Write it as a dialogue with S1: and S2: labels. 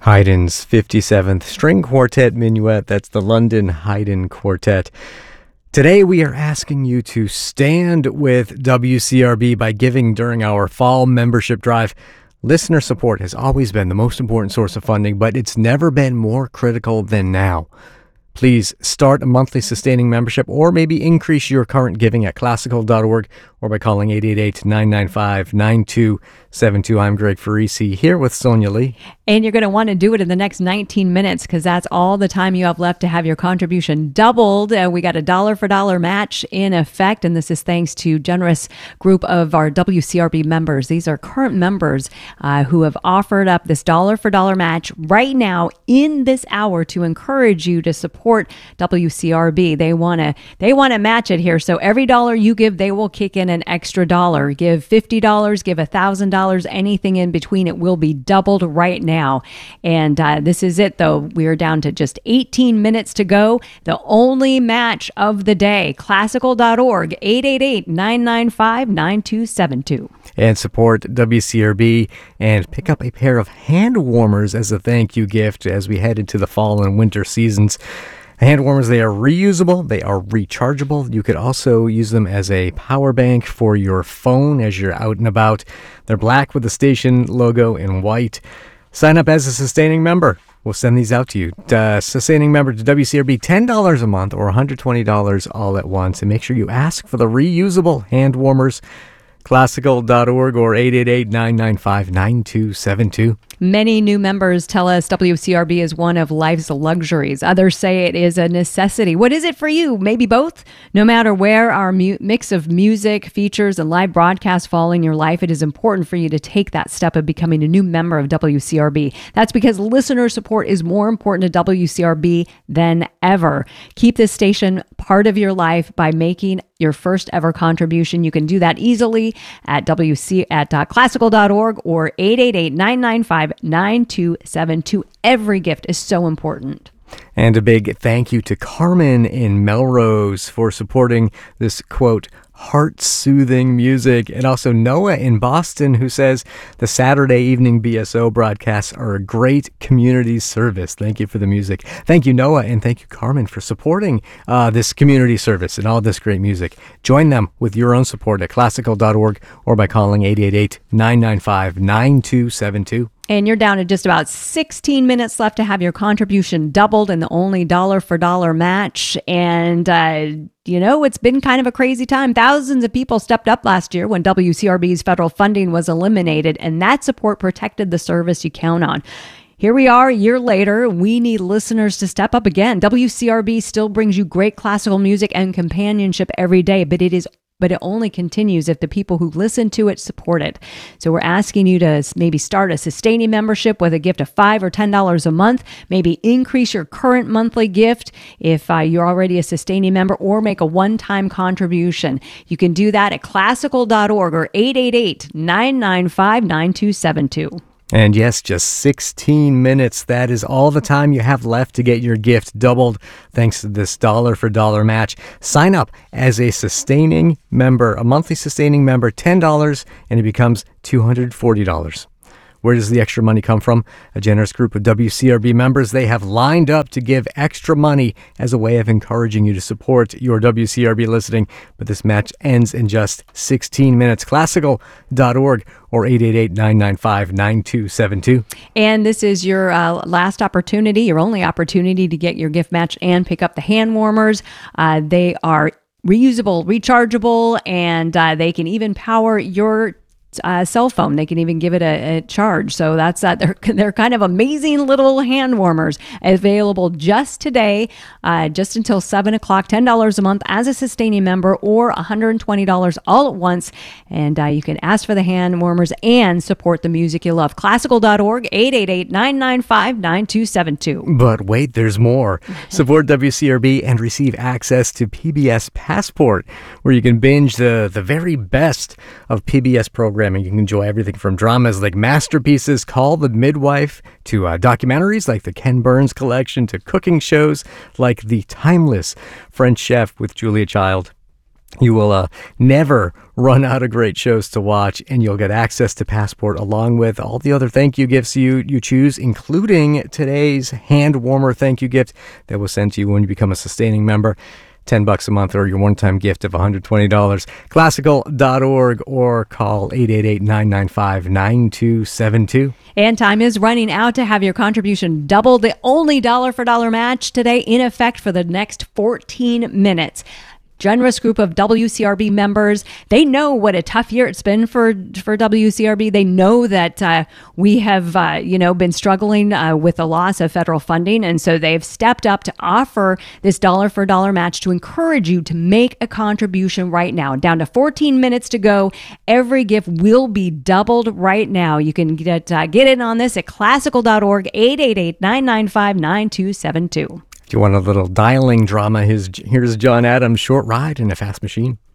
S1: Haydn's 57th String Quartet Minuet. That's the London Haydn Quartet. Today we are asking you to stand with WCRB by giving during our fall membership drive. Listener support has always been the most important source of funding, but it's never been more critical than now. Please start a monthly sustaining membership or maybe increase your current giving at classical.org or by calling 888-995-9272. I'm Greg Farisi here with Sonia Lee.
S2: And you're going to want to do it in the next 19 minutes because that's all the time you have left to have your contribution doubled. We got a dollar for dollar match in effect, and this is thanks to generous group of our WCRB members. These are current members who have offered up this dollar for dollar match right now in this hour to encourage you to support WCRB. They want to match it here. So every dollar you give, they will kick in an extra dollar. Give $50, give $1,000, anything in between. It will be doubled right now. And this is it, though. We are down to just 18 minutes to go. The only match of the day. Classical.org, 888-995-9272.
S1: And support WCRB and pick up a pair of hand warmers as a thank you gift as we head into the fall and winter seasons. Hand warmers, they are reusable, they are rechargeable. You could also use them as a power bank for your phone as you're out and about. They're black with the station logo in white. Sign up as a sustaining member. We'll send these out to you. Sustaining member to WCRB, $10 a month or $120 all at once. And make sure you ask for the reusable hand warmers. Classical.org or 888-995-9272.
S2: Many new members tell us WCRB is one of life's luxuries. Others say it is a necessity. What is it for you? Maybe both? No matter where our mix of music, features, and live broadcasts fall in your life, it is important for you to take that step of becoming a new member of WCRB. That's because listener support is more important to WCRB than ever. Keep this station part of your life by making your first ever contribution. You can do that easily at classical.org or 888-995-9272. Every gift is so important.
S1: And a big thank you to Carmen in Melrose for supporting this, quote, heart-soothing music. And also Noah in Boston, who says the Saturday evening BSO broadcasts are a great community service. Thank you for the music. Thank you, Noah, and thank you, Carmen, for supporting this community service and all this great music. Join them with your own support at classical.org or by calling 888-995-9272.
S2: And you're down to just about 16 minutes left to have your contribution doubled in the only dollar for dollar match. And, it's been kind of a crazy time. Thousands of people stepped up last year when WCRB's federal funding was eliminated, and that support protected the service you count on. Here we are a year later. We need listeners to step up again. WCRB still brings you great classical music and companionship every day, but it only continues if the people who listen to it support it. So we're asking you to maybe start a sustaining membership with a gift of $5 or $10 a month. Maybe increase your current monthly gift if you're already a sustaining member, or make a one-time contribution. You can do that at classical.org or 888-995-9272.
S1: And yes, just 16 minutes. That is all the time you have left to get your gift doubled thanks to this dollar for dollar match. Sign up as a sustaining member, a monthly sustaining member, $10, and it becomes $240. Where does the extra money come from? A generous group of WCRB members, they have lined up to give extra money as a way of encouraging you to support your WCRB listening. But this match ends in just 16 minutes. Classical.org or 888-995-9272.
S2: And this is your last opportunity, your only opportunity to get your gift match and pick up the hand warmers. They are reusable, rechargeable, and they can even power your cell phone. They can even give it a charge. So that's that. They're kind of amazing little hand warmers available just today, just until 7 o'clock, $10 a month as a sustaining member, or $120 all at once. And you can ask for the hand warmers and support the music you love. Classical.org, 888-995-9272.
S1: But wait, there's more. Support WCRB and receive access to PBS Passport, where you can binge the very best of PBS programming. You can enjoy everything from dramas like Masterpieces, Call the Midwife, to documentaries like the Ken Burns Collection, to cooking shows like The Timeless French Chef with Julia Child. You will never run out of great shows to watch, and you'll get access to Passport along with all the other thank you gifts you choose, including today's hand warmer thank you gift that was sent to you when you become a sustaining member. $10 a month or your one-time gift of $120. Classical.org or call 888-995-9272.
S2: And time is running out to have your contribution doubled. The only dollar-for-dollar match today in effect for the next 14 minutes. Generous group of WCRB members. They know what a tough year it's been for WCRB. They know that we have, been struggling with the loss of federal funding. And so they've stepped up to offer this dollar-for-dollar match to encourage you to make a contribution right now. Down to 14 minutes to go. Every gift will be doubled right now. You can get in on this at classical.org, 888-995-9272.
S1: If you want a little dialing drama, here's John Adams' Short Ride in a Fast Machine.